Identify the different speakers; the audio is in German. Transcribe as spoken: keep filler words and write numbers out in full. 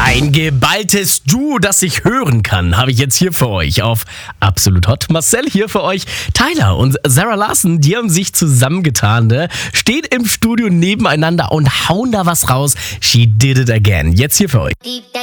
Speaker 1: Ein geballtes Duo, das ich hören kann, habe ich jetzt hier für euch auf Absolut Hot. Marcel hier für euch. Tyler und Sarah Larson, die haben sich zusammengetan, ne? Stehen im Studio nebeneinander und hauen da was raus. She did it again. Jetzt hier für euch.